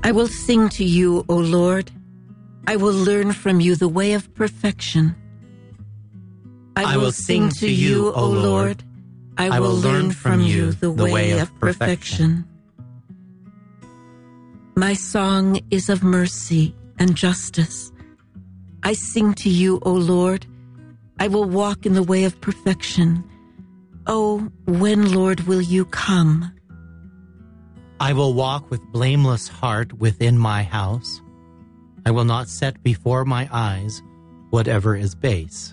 I will sing to you, O Lord. I will learn from you the way of perfection. I will sing to you, O Lord. I will learn from you the way of perfection. My song is of mercy and justice. I sing to you, O Lord. I will walk in the way of perfection. Oh, when, Lord, will you come? I will walk with blameless heart within my house. I will not set before my eyes whatever is base.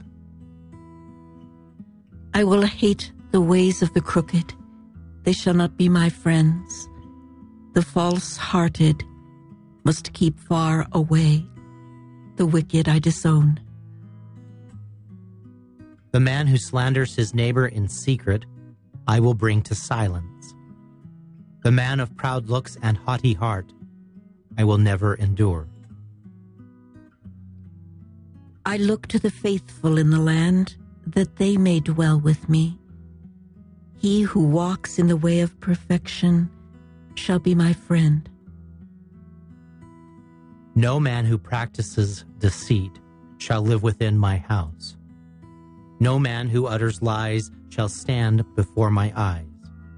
I will hate the ways of the crooked. They shall not be my friends. The false-hearted must keep far away. The wicked I disown. The man who slanders his neighbor in secret, I will bring to silence. The man of proud looks and haughty heart, I will never endure. I look to the faithful in the land, that they may dwell with me. He who walks in the way of perfection shall be my friend. No man who practices deceit shall live within my house. No man who utters lies shall stand before my eyes.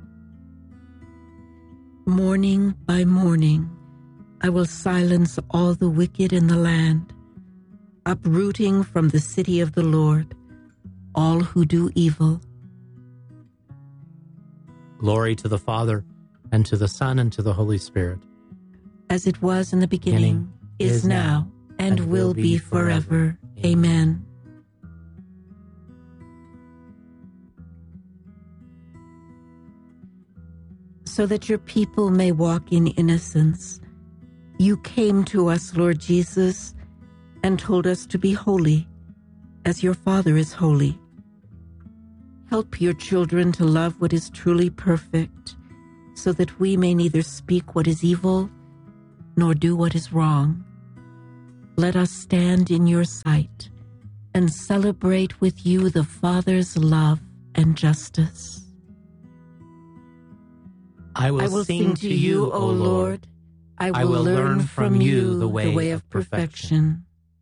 Morning by morning, I will silence all the wicked in the land, uprooting from the city of the Lord all who do evil. Glory to the Father, and to the Son, and to the Holy Spirit. As it was in the beginning, is now, and will be forever. Amen. So that your people may walk in innocence, you came to us, Lord Jesus, and told us to be holy, as your Father is holy. Help your children to love what is truly perfect, so that we may neither speak what is evil, nor do what is wrong. Let us stand in your sight and celebrate with you the Father's love and justice. I will sing to you, O Lord. I will learn from you the way of perfection.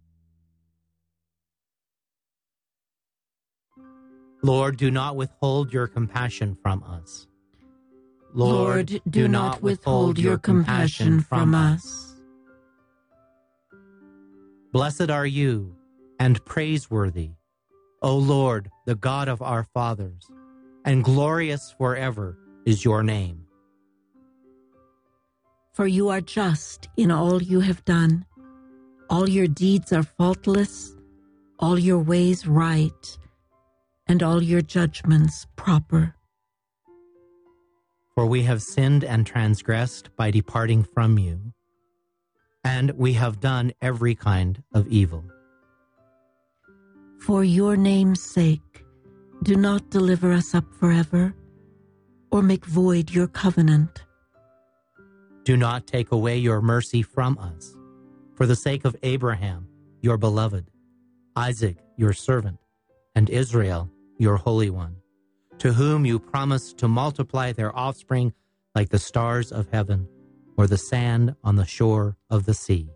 Lord, do not withhold your compassion from us. Lord, do not withhold your compassion from us. Blessed are you, and praiseworthy, O Lord, the God of our fathers, and glorious forever is your name. For you are just in all you have done. All your deeds are faultless, all your ways right, and all your judgments proper. For we have sinned and transgressed by departing from you, and we have done every kind of evil. For your name's sake, do not deliver us up forever, or make void your covenant. Do not take away your mercy from us, for the sake of Abraham, your beloved, Isaac, your servant, and Israel, your Holy One, to whom you promised to multiply their offspring like the stars of heaven or the sand on the shore of the sea.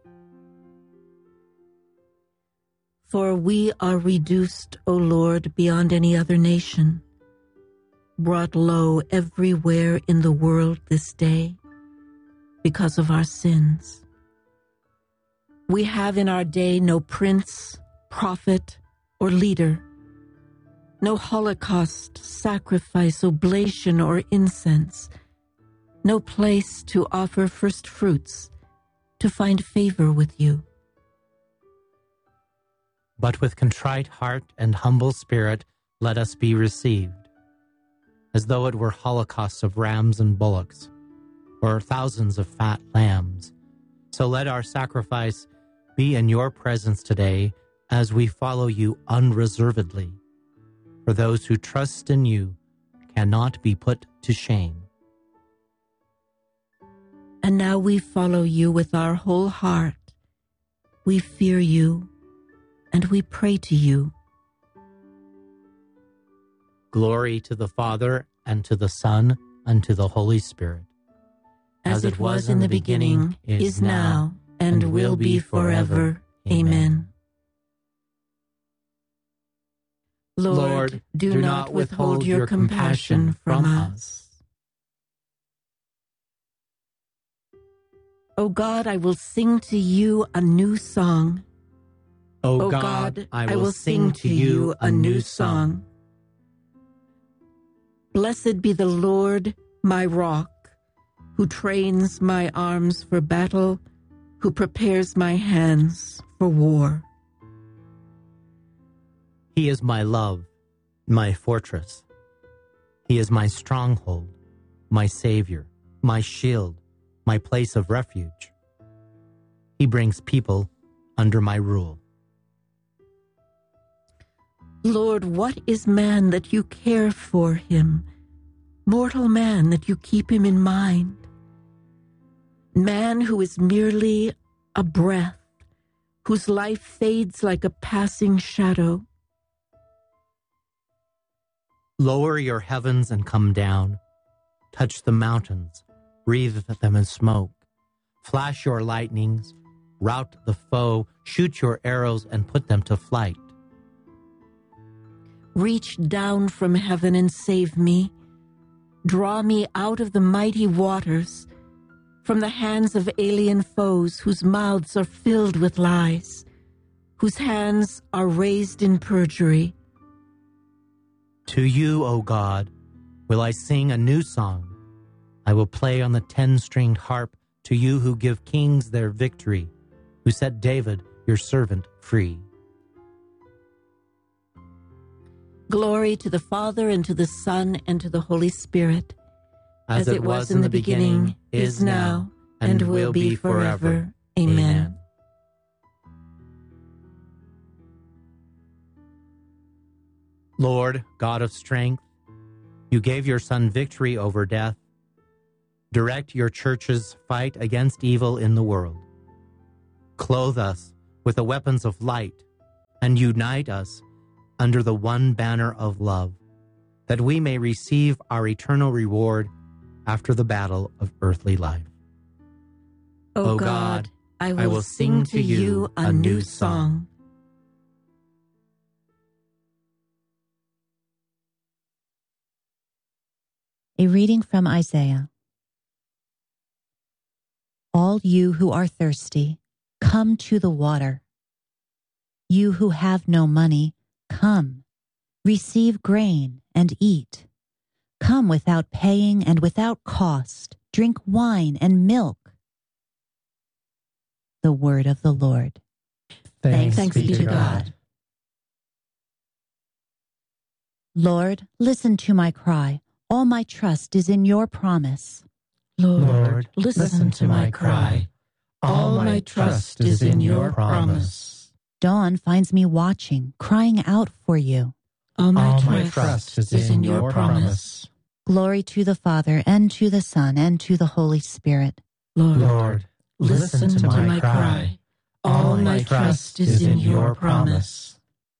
For we are reduced, O Lord, beyond any other nation, brought low everywhere in the world this day because of our sins. We have in our day no prince, prophet, or leader, no holocaust, sacrifice, oblation, or incense, no place to offer first fruits, to find favor with you. But with contrite heart and humble spirit, let us be received, as though it were holocausts of rams and bullocks, or thousands of fat lambs. So let our sacrifice be in your presence today as we follow you unreservedly. For those who trust in you cannot be put to shame. And now we follow you with our whole heart. We fear you, and we pray to you. Glory to the Father, and to the Son, and to the Holy Spirit. as it was in the beginning, is now, and will be forever. Amen. Lord, do not withhold your compassion from us. O God, I will sing to you a new song. O God, I will sing to you a new song. Blessed be the Lord, my rock, who trains my arms for battle, who prepares my hands for war. He is my love, my fortress. He is my stronghold, my Savior, my shield, my place of refuge. He brings people under my rule. Lord, what is man that you care for him? Mortal man that you keep him in mind? Man who is merely a breath, whose life fades like a passing shadow. Lower your heavens and come down. Touch the mountains, breathe them in smoke. Flash your lightnings, rout the foe, shoot your arrows and put them to flight. Reach down from heaven and save me. Draw me out of the mighty waters, from the hands of alien foes whose mouths are filled with lies, whose hands are raised in perjury. To you, O God, will I sing a new song. I will play on the 10-stringed harp to you who give kings their victory, who set David, your servant, free. Glory to the Father, and to the Son, and to the Holy Spirit, as it was in the beginning, is now, and will be forever. Amen. Lord, God of strength, you gave your Son victory over death. Direct your church's fight against evil in the world. Clothe us with the weapons of light, and unite us under the one banner of love, that we may receive our eternal reward after the battle of earthly life. O God, I will sing to you a new song. A reading from Isaiah. All you who are thirsty, come to the water. You who have no money, come, receive grain and eat. Come without paying and without cost, drink wine and milk. The word of the Lord. Thanks be to God. Lord, listen to my cry. All my trust is in your promise. Lord, listen to my cry. All my trust is in your promise. Dawn finds me watching, crying out for you. All my trust is in your promise. Glory to the Father, and to the Son, and to the Holy Spirit. Lord, listen to my cry. All my trust is in your promise.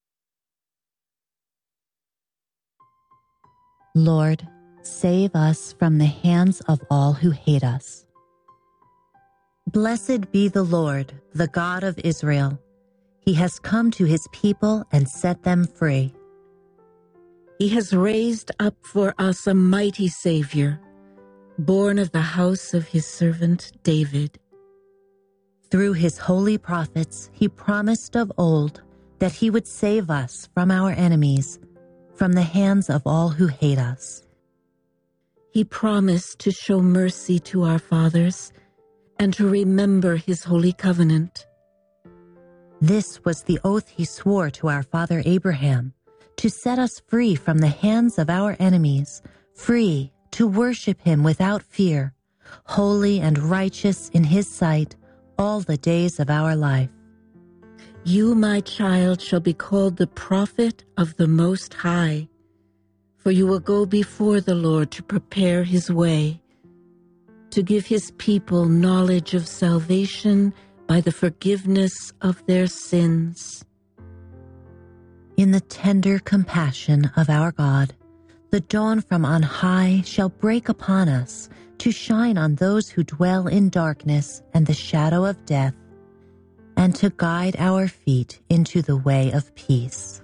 Lord, save us from the hands of all who hate us. Blessed be the Lord, the God of Israel. He has come to his people and set them free. He has raised up for us a mighty Savior, born of the house of his servant David. Through his holy prophets, he promised of old that he would save us from our enemies, from the hands of all who hate us. He promised to show mercy to our fathers and to remember his holy covenant. This was the oath he swore to our father Abraham, to set us free from the hands of our enemies, free to worship him without fear, holy and righteous in his sight all the days of our life. You, my child, shall be called the prophet of the Most High, for you will go before the Lord to prepare his way, to give his people knowledge of salvation by the forgiveness of their sins. In the tender compassion of our God, The dawn from on high shall break upon us, to shine on those who dwell in darkness and the shadow of death, and to guide our feet into the way of peace.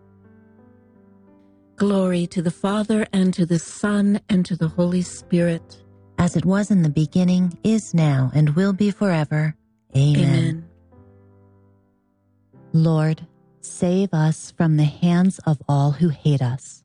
Glory to the Father, and to the Son, and to the Holy Spirit. As it was in the beginning, is now, and will be forever. Amen. Amen. Lord, save us from the hands of all who hate us.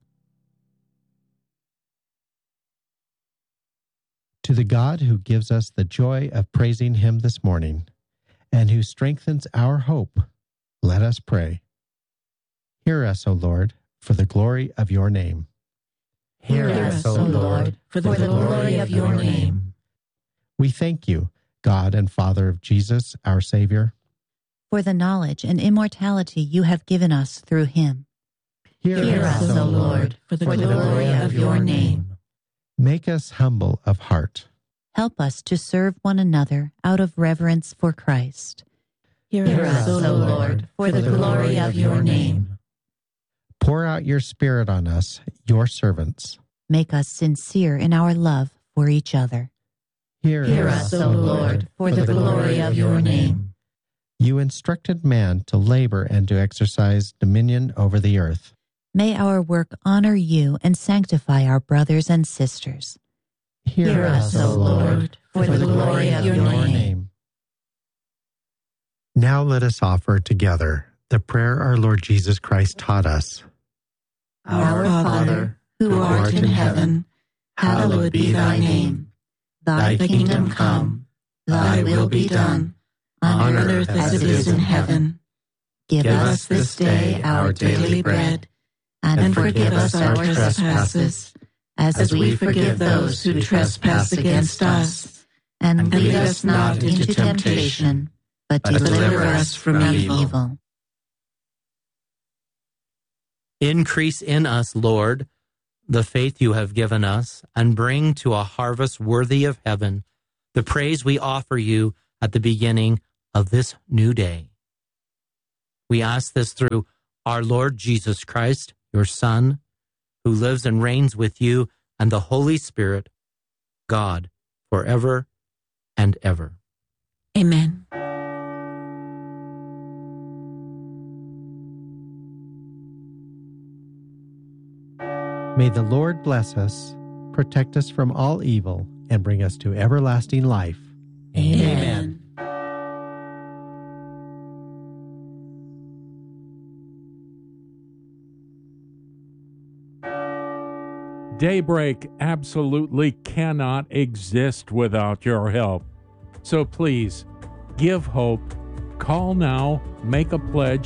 To the God who gives us the joy of praising him this morning, and who strengthens our hope, let us pray. Hear us, O Lord, for the glory of your name. Hear us, O Lord, for the glory of your name. We thank you, God and Father of Jesus, our Savior, For the knowledge and immortality you have given us through him. Hear us, O Lord, for the glory of your name. Make us humble of heart. Help us to serve one another out of reverence for Christ. Hear us, O Lord, for the glory of your name. Pour out your Spirit on us, your servants. Make us sincere in our love for each other. Hear us, O Lord, for the glory of your name. You instructed man to labor and to exercise dominion over the earth. May our work honor you and sanctify our brothers and sisters. Hear us, O Lord, for the glory of your name. Now let us offer together the prayer our Lord Jesus Christ taught us. Our Father, who art in heaven, hallowed be thy name. Thy kingdom come, thy will be done, on earth as it is in heaven. Give us this day our daily bread, and forgive us our trespasses, as we forgive those who trespass against us. And lead us not into temptation, but deliver us from evil. Increase in us, Lord, the faith you have given us, and bring to a harvest worthy of heaven the praise we offer you at the beginning of this new day. We ask this through our Lord Jesus Christ, your Son, who lives and reigns with you and the Holy Spirit, God, forever and ever. Amen. May the Lord bless us, protect us from all evil, and bring us to everlasting life. Amen. Daybreak absolutely cannot exist without your help. So please, give hope. Call now, make a pledge,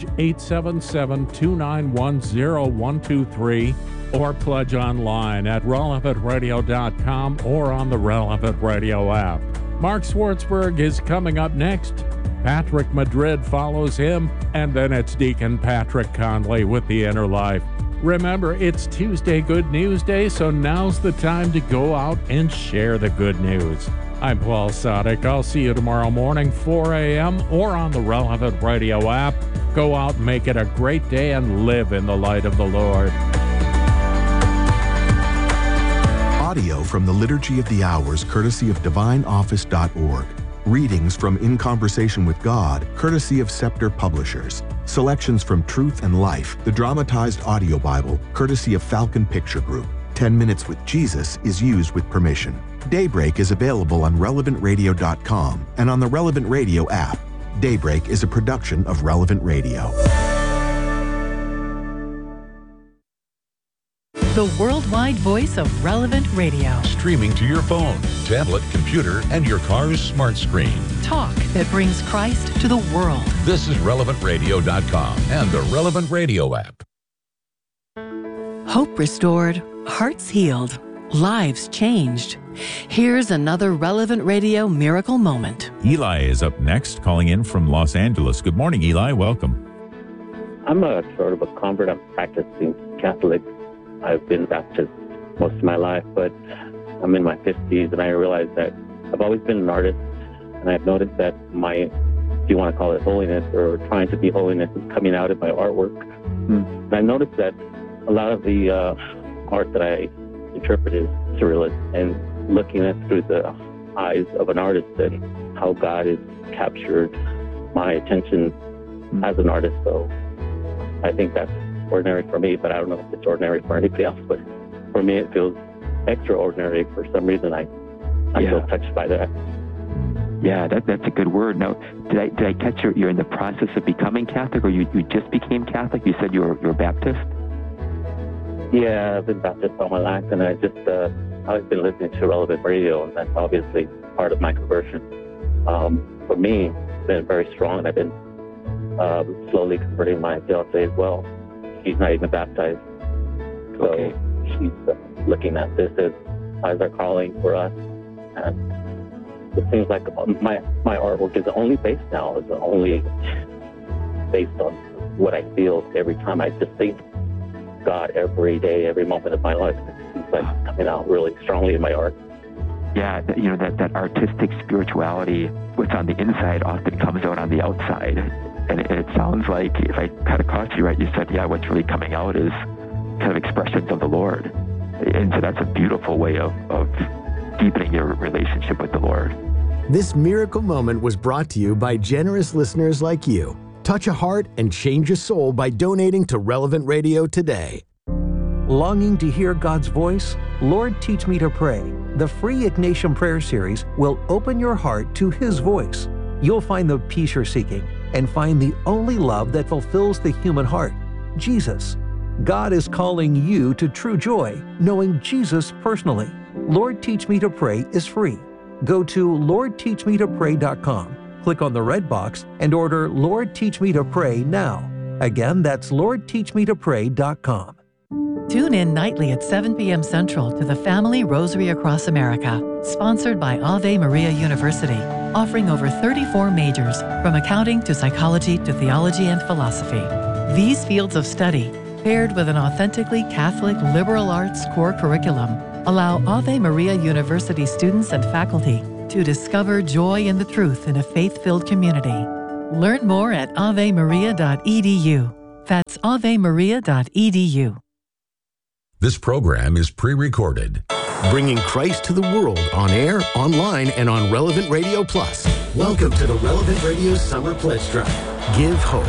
877-291-0123, or pledge online at relevantradio.com or on the Relevant Radio app. Mark Schwartzberg is coming up next. Patrick Madrid follows him, and then it's Deacon Patrick Conley with The Inner Life. Remember, it's Tuesday Good News Day, so now's the time to go out and share the good news. I'm Paul Sadek. I'll see you tomorrow morning, 4 a.m., or on the Relevant Radio app. Go out, make it a great day, and live in the light of the Lord. Audio from the Liturgy of the Hours, courtesy of DivineOffice.org. Readings from In Conversation with God, courtesy of Scepter Publishers. Selections from Truth and Life, the dramatized audio Bible, courtesy of Falcon Picture Group. 10 Minutes with Jesus is used with permission. Daybreak is available on relevantradio.com and on the Relevant Radio app. Daybreak is a production of Relevant Radio. The worldwide voice of Relevant Radio. Streaming to your phone, tablet, computer, and your car's smart screen. Talk that brings Christ to the world. This is relevantradio.com and the Relevant Radio app. Hope restored, hearts healed, lives changed. Here's another Relevant Radio miracle moment. Eli is up next, calling in from Los Angeles. Good morning, Eli. Welcome. I'm a sort of a convert. I'm practicing Catholic. I've been Baptist most of my life, but I'm in my 50s, and I realize that I've always been an artist, and I've noticed that my, if you want to call it holiness, or trying to be holiness, is coming out in my artwork. And I noticed that a lot of the art that I interpret is surrealist, and looking at it through the eyes of an artist and how God has captured my attention as an artist. So I think that's ordinary for me, but I don't know if it's ordinary for anybody else. But for me, it feels extraordinary. For some reason, I feel touched by that. Yeah, that's a good word. Now, did I catch you're in the process of becoming Catholic, or you just became Catholic? You said you're Baptist? Yeah, I've been Baptist all my life, and I've been listening to Relevant Radio, and that's obviously part of my conversion. For me, it's been very strong, and I've been slowly converting my fiance as well. She's not even baptized. So she's looking at this as our calling for us. And it seems like my artwork is only based on what I feel every time I just think God every day, every moment of my life. It seems like it's coming out really strongly in my art. Yeah, that artistic spirituality, what's on the inside often comes out on the outside. And it sounds like, if I kind of caught you right, you said, what's really coming out is kind of expressions of the Lord. And so that's a beautiful way of deepening your relationship with the Lord. This miracle moment was brought to you by generous listeners like you. Touch a heart and change a soul by donating to Relevant Radio today. Longing to hear God's voice? Lord, Teach Me to Pray. The free Ignatian Prayer Series will open your heart to His voice. You'll find the peace you're seeking and find the only love that fulfills the human heart, Jesus. God is calling you to true joy, knowing Jesus personally. Lord, Teach Me to Pray is free. Go to LordTeachMeToPray.com, click on the red box, and order Lord, Teach Me to Pray now. Again, that's LordTeachMeToPray.com. Tune in nightly at 7 p.m. Central to the Family Rosary Across America, sponsored by Ave Maria University, offering over 34 majors, from accounting to psychology to theology and philosophy. These fields of study, paired with an authentically Catholic liberal arts core curriculum, allow Ave Maria University students and faculty to discover joy in the truth in a faith-filled community. Learn more at avemaria.edu. That's avemaria.edu. This program is pre-recorded. Bringing Christ to the world on air, online, and on Relevant Radio Plus. Welcome to the Relevant Radio Summer Pledge Drive. Give hope.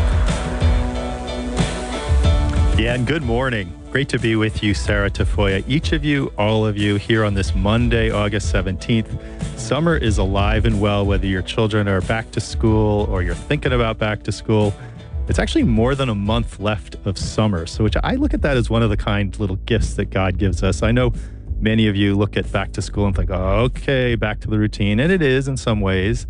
Yeah, and good morning. Great to be with you, Sarah Tafoya. Each of you, all of you, here on this Monday, August 17th. Summer is alive and well, whether your children are back to school or you're thinking about back to school. It's actually more than a month left of summer, so which I look at that as one of the kind little gifts that God gives us. I know many of you look at back to school and think, oh, okay, back to the routine, and it is in some ways.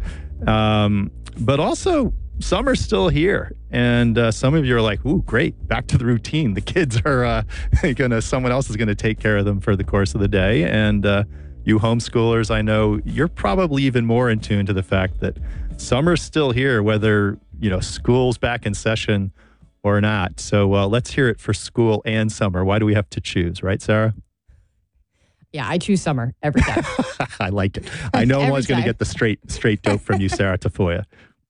But also, summer's still here, and some of you are like, ooh, great, back to the routine. The kids are someone else is gonna take care of them for the course of the day, and you homeschoolers, I know you're probably even more in tune to the fact that summer's still here, whether school's back in session or not. So let's hear it for school and summer. Why do we have to choose, right, Sarah? Yeah, I choose summer every time. I like it. I know I'm always going to get the straight dope from you, Sarah Tafoya.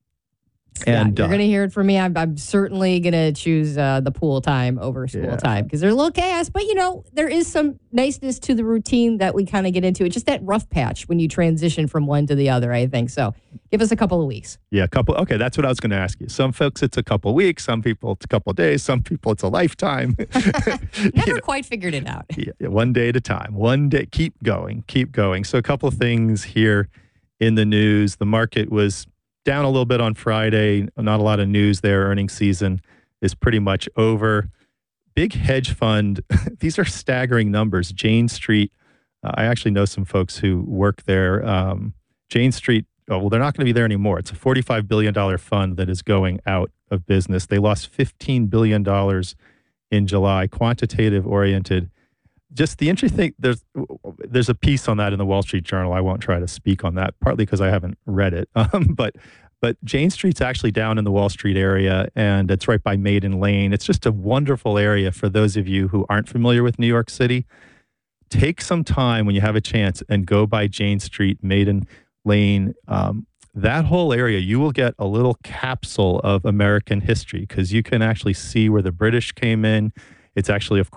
And you're going to hear it from me. I'm certainly going to choose the pool time over school time because there's a little chaos. But, there is some niceness to the routine that we kind of get into. It's just that rough patch when you transition from one to the other, I think. So give us a couple of weeks. Yeah, Okay, that's what I was going to ask you. Some folks, it's a couple of weeks. Some people, it's a couple of days. Some people, it's a lifetime. Never quite figured it out. Yeah, one day at a time. One day. Keep going. So a couple of things here in the news. The market was down a little bit on Friday. Not a lot of news there. Earnings season is pretty much over. Big hedge fund. These are staggering numbers. Jane Street. I actually know some folks who work there. Jane Street. They're not going to be there anymore. It's a $45 billion fund that is going out of business. They lost $15 billion in July. Quantitative oriented. Just the interesting thing, there's a piece on that in the Wall Street Journal. I won't try to speak on that, partly because I haven't read it. But Jane Street's actually down in the Wall Street area, and it's right by Maiden Lane. It's just a wonderful area for those of you who aren't familiar with New York City. Take some time when you have a chance and go by Jane Street, Maiden Lane. That whole area, you will get a little capsule of American history because you can actually see where the British came in. It's actually, of course,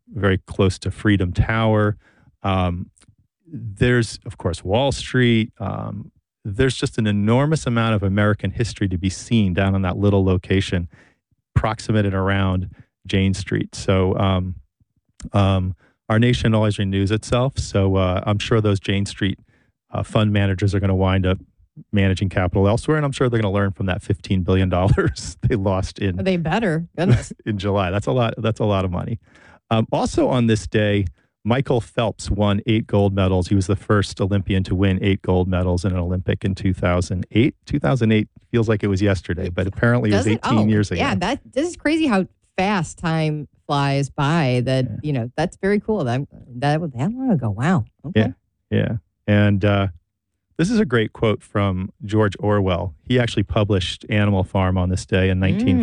very close to Freedom Tower. There's, of course, Wall Street. There's just an enormous amount of American history to be seen down on that little location, proximate and around Jane Street. So our nation always renews itself. So I'm sure those Jane Street fund managers are going to wind up managing capital elsewhere, and I'm sure they're going to learn from that $15 billion they lost in. They better. Goodness. In July. That's a lot. That's a lot of money. Also on this day, Michael Phelps won 8 gold medals. He was the first Olympian to win 8 gold medals in an Olympic in 2008. 2008 feels like it was yesterday, but apparently it was 18 years ago. Yeah, this is crazy how fast time flies by. That's very cool. That was that long ago. Wow. Okay. Yeah. And this is a great quote from George Orwell. He actually published Animal Farm on this day in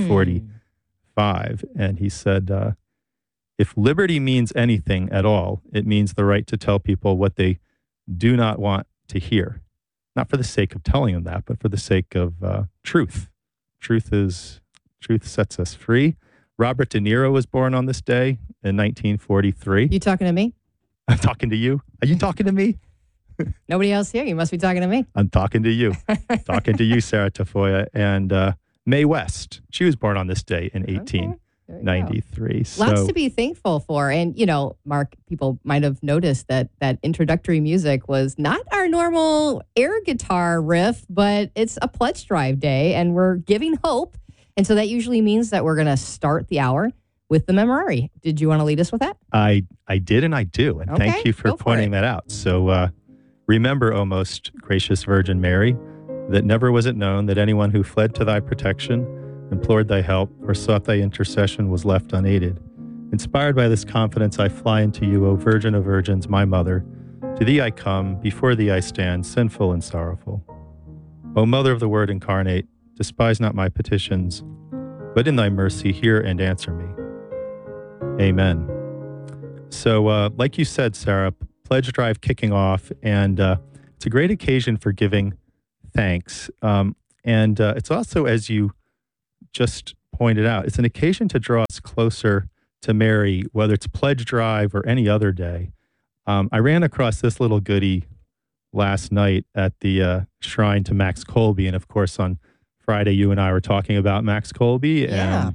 1945. And he said, if liberty means anything at all, it means the right to tell people what they do not want to hear. Not for the sake of telling them that, but for the sake of truth. Truth sets us free. Robert De Niro was born on this day in 1943. You talking to me? I'm talking to you. Are you talking to me? Nobody else here. You must be talking to me. I'm talking to you. Talking to you, Sarah Tafoya. And Mae West, she was born on this day in 1893. Lots to be thankful for. And, Mark, people might have noticed that introductory music was not our normal air guitar riff, but it's a pledge drive day, and we're giving hope. And so that usually means that we're going to start the hour with the Memorare. Did you want to lead us with that? I did, and I do. And thank you for pointing that out. So remember, O most gracious Virgin Mary, that never was it known that anyone who fled to thy protection, implored thy help, or sought thy intercession was left unaided. Inspired by this confidence, I fly unto you, O Virgin of Virgins, my Mother. To thee I come, before thee I stand, sinful and sorrowful. O Mother of the Word incarnate, despise not my petitions, but in thy mercy hear and answer me. Amen. So, like you said, Sarah, pledge drive kicking off, and it's a great occasion for giving thanks. And it's also, as you just pointed out, it's an occasion to draw us closer to Mary, whether it's pledge drive or any other day. I ran across this little goodie last night at the shrine to Max Kolbe, and of course on Friday you and I were talking about Max Kolbe, and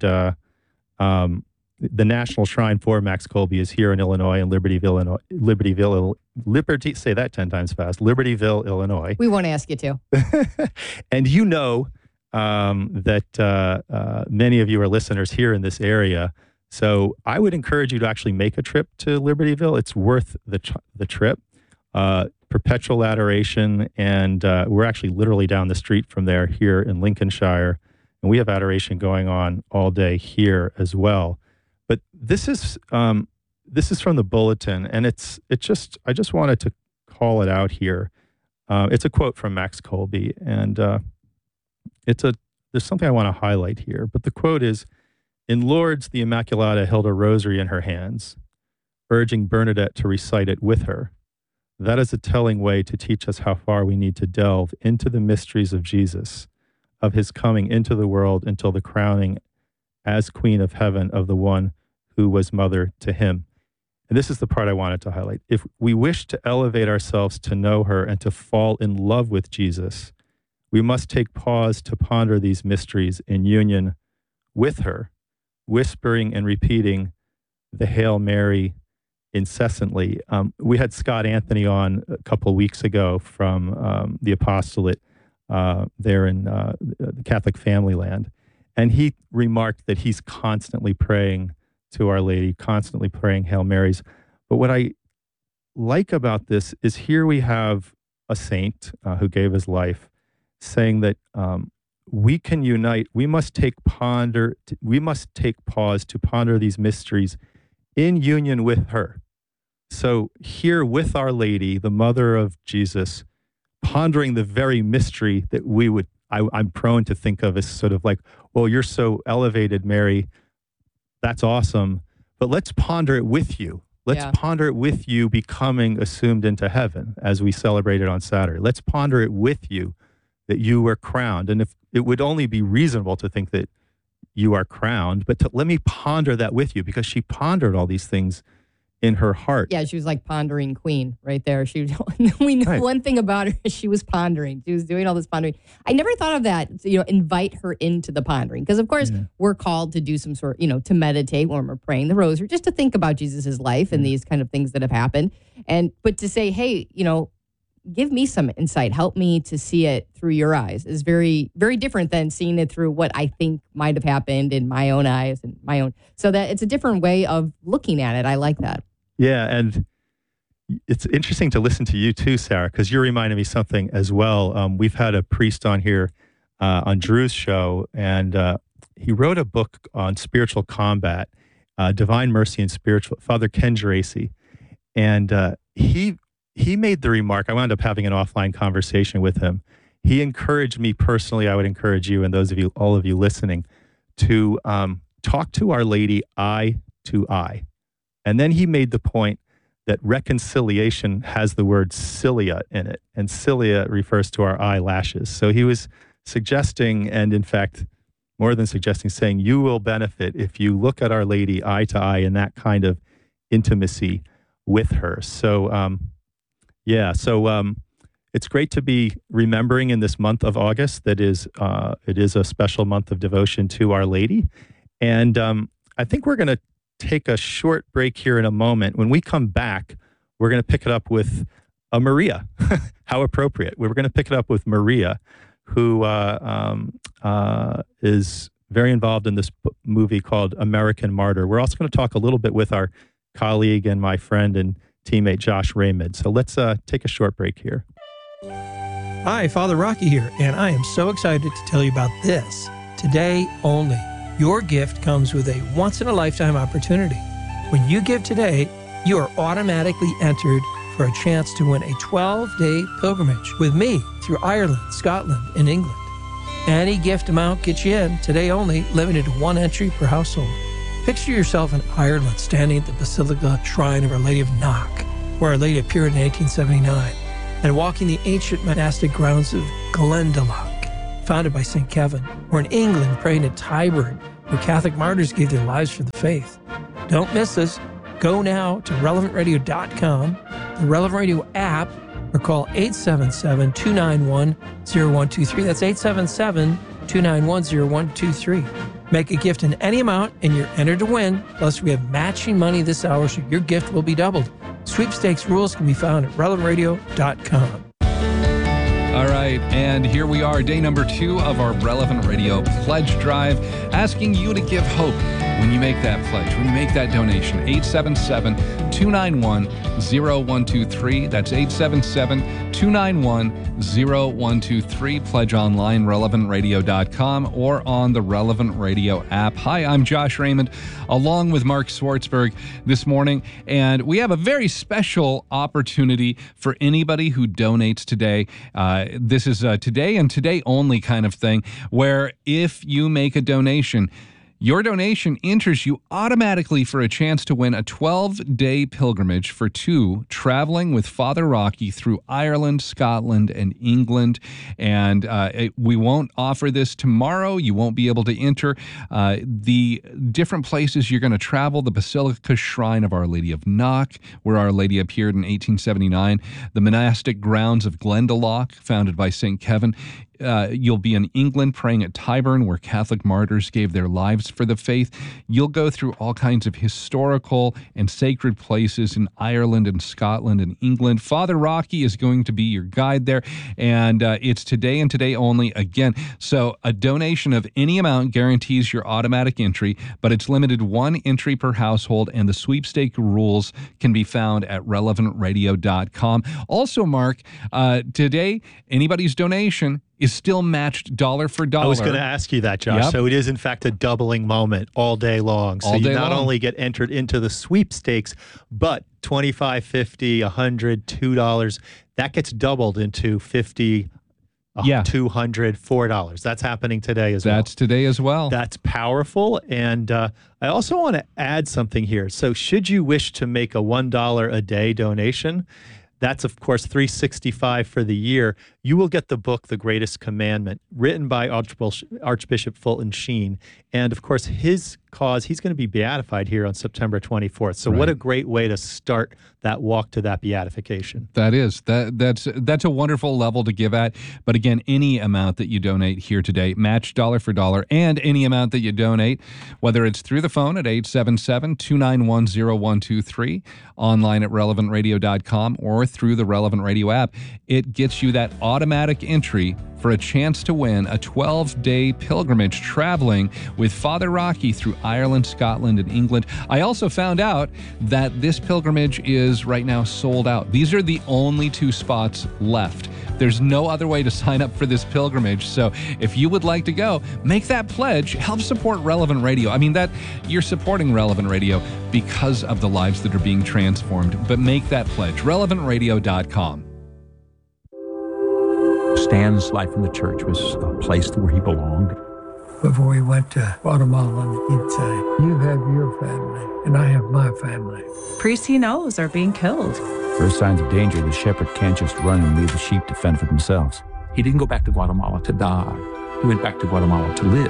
the National Shrine for Max Kolbe is here in Illinois, in Libertyville, say that 10 times fast, Libertyville, Illinois. We won't ask you to. And that many of you are listeners here in this area. So I would encourage you to actually make a trip to Libertyville. It's worth the trip. Perpetual adoration, and we're actually literally down the street from there here in Lincolnshire, and we have adoration going on all day here as well. But this is from the bulletin, and I just wanted to call it out here. It's a quote from Max Kolbe, and there's something I want to highlight here. But the quote is, "In Lourdes, the Immaculata held a rosary in her hands, urging Bernadette to recite it with her. That is a telling way to teach us how far we need to delve into the mysteries of Jesus, of his coming into the world until the crowning as Queen of Heaven of the one who was mother to him." And this is the part I wanted to highlight. If we wish to elevate ourselves to know her and to fall in love with Jesus, we must take pause to ponder these mysteries in union with her, whispering and repeating the Hail Mary incessantly. We had Scott Anthony on a couple of weeks ago from the apostolate there in the Catholic Family Land. And he remarked that he's constantly praying to Our Lady, constantly praying Hail Marys. But what I like about this is here we have a saint who gave his life saying that we can unite. We must take pause to ponder these mysteries in union with her. So here with Our Lady, the Mother of Jesus, pondering the very mystery that I'm prone to think of as sort of like, well, you're so elevated, Mary. That's awesome. But let's ponder it with you. Let's ponder it with you becoming assumed into heaven as we celebrated on Saturday. Let's ponder it with you that you were crowned. And if it would only be reasonable to think that you are crowned, but let me ponder that with you, because she pondered all these things in her heart. Yeah, she was like pondering queen right there. We know one thing about her is she was pondering. She was doing all this pondering. I never thought of that, invite her into the pondering. Because, of course, we're called to do some sort, to meditate when we're praying the rosary, just to think about Jesus' life and these kind of things that have happened. But to say, hey, give me some insight, help me to see it through your eyes is very, very different than seeing it through what I think might have happened in my own eyes and my own. So that it's a different way of looking at it. I like that. Yeah, and it's interesting to listen to you too, Sarah, because you're reminding me something as well. We've had a priest on here on Drew's show, and he wrote a book on spiritual combat, Divine Mercy and Spiritual, Father Ken Geraci. And he made the remark, I wound up having an offline conversation with him. He encouraged me personally, I would encourage you and those of you, all of you listening, to talk to Our Lady eye to eye. And then he made the point that reconciliation has the word cilia in it, and cilia refers to our eyelashes. So he was suggesting, and in fact, more than suggesting, saying you will benefit if you look at Our Lady eye to eye in that kind of intimacy with her. So, it's great to be remembering in this month of August that it is a special month of devotion to Our Lady. And I think we're going to take a short break here in a moment. When we come back, we're going to pick it up with a Maria. How appropriate. We're going to pick it up with Maria, who is very involved in this movie called American Martyr. We're also going to talk a little bit with our colleague and my friend and teammate Josh Raymond. So let's take a short break here. Hi, Father Rocky here, and I am so excited to tell you about this. Today only. Your gift comes with a once-in-a-lifetime opportunity. When you give today, you are automatically entered for a chance to win a 12-day pilgrimage with me through Ireland, Scotland, and England. Any gift amount gets you in, today only, limited to one entry per household. Picture yourself in Ireland standing at the Basilica Shrine of Our Lady of Knock, where Our Lady appeared in 1879, and walking the ancient monastic grounds of Glendalough, founded by St. Kevin, or in England praying at Tyburn, where Catholic martyrs gave their lives for the faith. Don't miss this. Go now to relevantradio.com, the Relevant Radio app, or call 877-291-0123. That's 877-291-0123. Make a gift in any amount and you're entered to win. Plus, we have matching money this hour, so your gift will be doubled. Sweepstakes rules can be found at relevantradio.com. All right, and here we are, day number 2 of our Relevant Radio Pledge Drive, asking you to give hope when you make that pledge, when you make that donation. 877-291-0123. That's 877-291-0123. Pledge online, relevantradio.com, or on the Relevant Radio app. Hi, I'm Josh Raymond, along with Mark Swartzberg this morning, and we have a very special opportunity for anybody who donates today. This is today and today only kind of thing, where if you make a donation, your donation enters you automatically for a chance to win a 12-day pilgrimage for 2, traveling with Father Rocky through Ireland, Scotland, and England. And we won't offer this tomorrow. You won't be able to enter the different places you're going to travel. The Basilica Shrine of Our Lady of Knock, where Our Lady appeared in 1879. The monastic grounds of Glendalough, founded by St. Kevin. You'll be in England praying at Tyburn, where Catholic martyrs gave their lives for the faith. You'll go through all kinds of historical and sacred places in Ireland and Scotland and England. Father Rocky is going to be your guide there, and it's today and today only again. So a donation of any amount guarantees your automatic entry, but it's limited 1 entry per household, and the sweepstake rules can be found at relevantradio.com. Also, Mark, today, anybody's donation is still matched dollar for dollar. I was going to ask you that, Josh. Yep. So it is, in fact, a doubling moment all day long. So you not only get entered into the sweepstakes, but $25, $50, $100, $2, that gets doubled into $50, $200, $4. That's happening today as well. That's today as well. That's powerful. And I also want to add something here. So should you wish to make a $1 a day donation, that's, of course, $365 for the year. you will get the book, The Greatest Commandment, written by Archbishop Fulton Sheen. And of course, his cause, he's going to be beatified here on September 24th. So what a great way to start that walk to that beatification. That's a wonderful level to give at. But again, any amount that you donate here today, match dollar for dollar, and any amount that you donate, whether it's through the phone at 877-291-0123, online at relevantradio.com, or through the Relevant Radio app, it gets you that automatic entry for a chance to win a 12-day pilgrimage traveling with Father Rocky through Ireland, Scotland, and England. I also found out that this pilgrimage is right now sold out. These are the only 2 spots left. There's no other way to sign up for this pilgrimage. So if you would like to go, make that pledge. Help support Relevant Radio. I mean, that you're supporting Relevant Radio because of the lives that are being transformed. But make that pledge. relevantradio.com. Stan's life in the church was a place where he belonged. Before he went to Guatemala, he'd say, "You have your family, and I have my family." Priests he knows are being killed. First signs of danger, the shepherd can't just run and leave the sheep to fend for themselves. He didn't go back to Guatemala to die. He went back to Guatemala to live.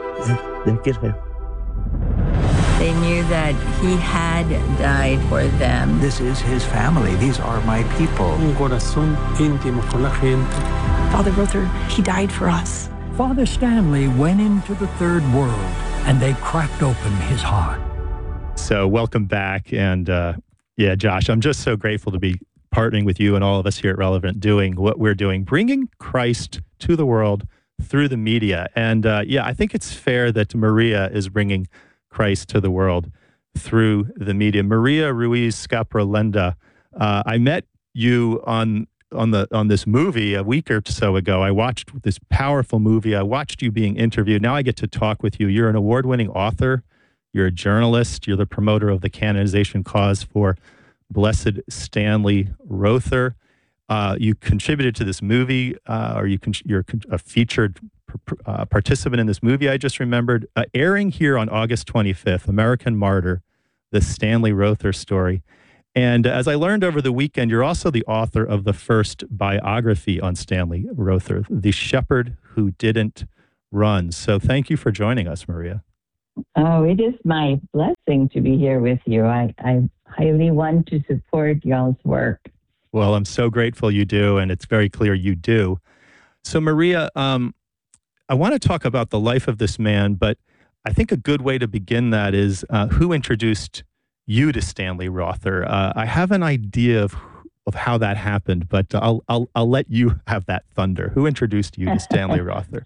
They knew that he had died for them. This is his family. These are my people. Un corazón íntimo con la gente. Father Rother, he died for us. Father Stanley went into the third world, and they cracked open his heart. So welcome back. And Josh, I'm just so grateful to be partnering with you and all of us here at Relevant, doing what we're doing, bringing Christ to the world through the media. And I think it's fair that Maria is bringing Christ to the world through the media. Maria Ruiz Scaprolenda, I met you on this movie a week or so ago. I watched this powerful movie. I watched you being interviewed. Now I get to talk with you. You're an award-winning author. You're a journalist. You're the promoter of the canonization cause for Blessed Stanley Rother. You contributed to this movie, you're a featured participant in this movie I just remembered, airing here on August 25th, American Martyr, the Stanley Rother story. And as I learned over the weekend, you're also the author of the first biography on Stanley Rother, The Shepherd Who Didn't Run. So thank you for joining us, Maria. Oh, it is my blessing to be here with you. I highly want to support y'all's work. Well, I'm so grateful you do, and it's very clear you do. So, Maria, I want to talk about the life of this man, but I think a good way to begin that is who introduced you to Stanley Rother. I have an idea of how that happened, but I'll let you have that thunder. Who introduced you to Stanley Rother?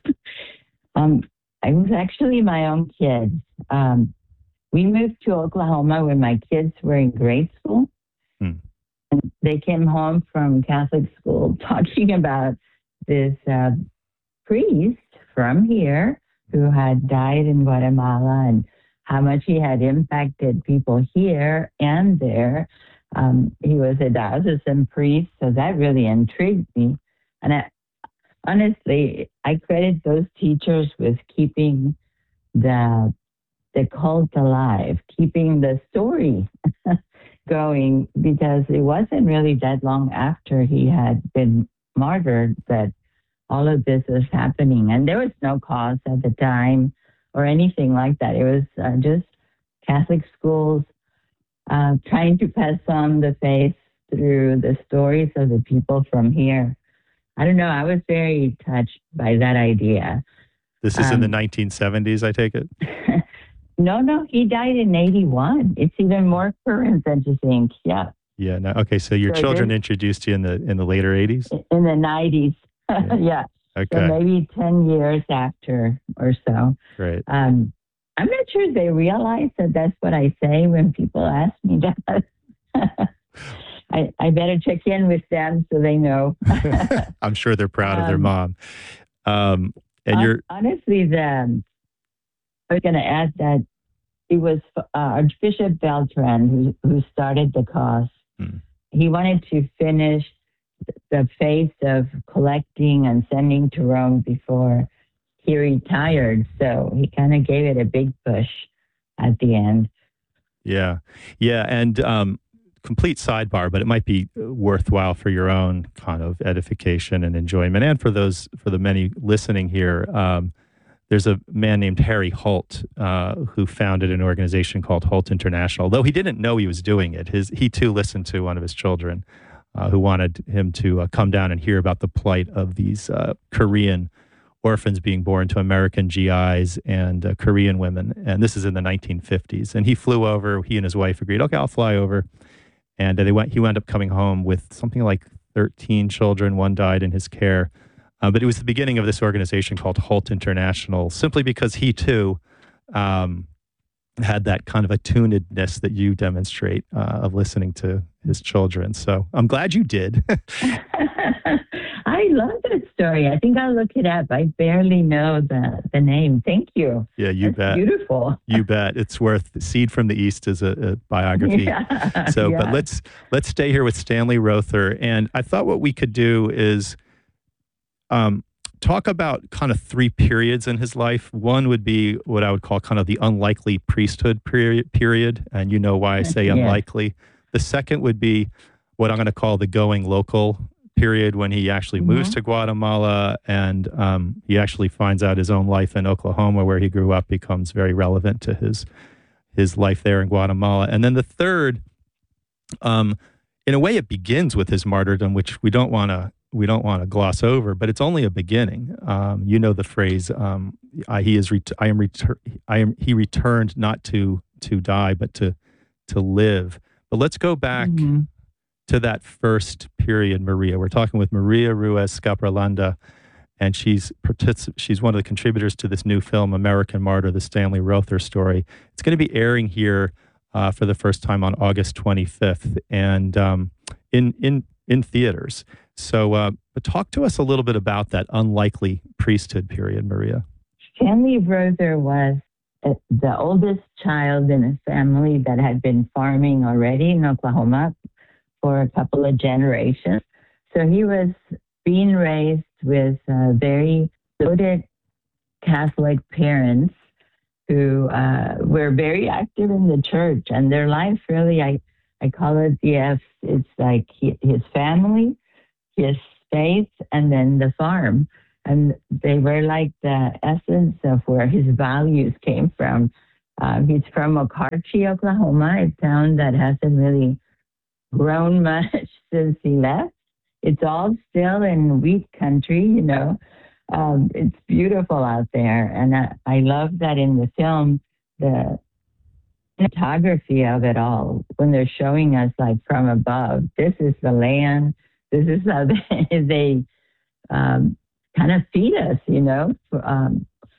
I was actually my own kid. We moved to Oklahoma when my kids were in grade school. And they came home from Catholic school talking about this priest from here who had died in Guatemala and how much he had impacted people here and there. He was a diocesan priest, so that really intrigued me. And honestly, I credit those teachers with keeping the cult alive, keeping the story going, because it wasn't really that long after he had been martyred that all of this was happening. And there was no cause at the time or anything like that. It was just Catholic schools trying to pass on the faith through the stories of the people from here. I don't know. I was very touched by that idea. This is in the 1970s, I take it? No, he died in 81. It's even more current than you think. Yeah. Yeah. No, okay. So your children introduced you in the later 80s? In the 90s. Yeah. Okay. So maybe 10 years after or so. Great. I'm not sure they realize that that's what I say when people ask me that. I better check in with them so they know. I'm sure they're proud of their mom. And honestly, I was going to add that it was Archbishop Beltran who started the cause. He wanted to finish the phase of collecting and sending to Rome before he retired. So he kind of gave it a big push at the end. Yeah. Yeah. And complete sidebar, but it might be worthwhile for your own kind of edification and enjoyment, and for the many listening here. There's a man named Harry Holt who founded an organization called Holt International. Though he didn't know he was doing it, he too listened to one of his children who wanted him to come down and hear about the plight of these Korean orphans being born to American GIs and Korean women. And this is in the 1950s. And he flew over. He and his wife agreed, okay, I'll fly over. And he wound up coming home with something like 13 children. One died in his care. But it was the beginning of this organization called Holt International, simply because he too had that kind of attunedness that you demonstrate of listening to his children. So I'm glad you did. I love that story. I think I'll look it up. I barely know the name. Thank you. Yeah, you bet. Beautiful. You bet. It's worth. Seed from the East is a biography. Yeah, so, yeah. But let's stay here with Stanley Rother. And I thought what we could do is talk about kind of three periods in his life. One would be what I would call kind of the unlikely priesthood period. And you know why I say unlikely. The second would be what I'm going to call the going local period, when he actually moves to Guatemala and he actually finds out his own life in Oklahoma, where he grew up, becomes very relevant to his life there in Guatemala. And then the third, in a way, it begins with his martyrdom, which we don't want to gloss over, but it's only a beginning. You know the phrase, he returned not to die, but to live. But let's go back to that first period, Maria. We're talking with Maria Ruiz Scaprolanda, and she's one of the contributors to this new film, American Martyr, the Stanley Rother story. It's going to be airing here for the first time on August 25th, and in theaters. So, but talk to us a little bit about that unlikely priesthood period, Maria. Stanley Rother was the oldest child in a family that had been farming already in Oklahoma for a couple of generations. So he was being raised with very devoted Catholic parents who were very active in the church, and their life really, I call it it's like his family, his faith, and then the farm. And they were like the essence of where his values came from. He's from Okarche, Oklahoma, a town that hasn't really grown much since he left. It's all still in wheat country, you know. It's beautiful out there. And I love that in the film, the photography of it all, when they're showing us like from above, this is the land, this is how they kind of feed us, you know.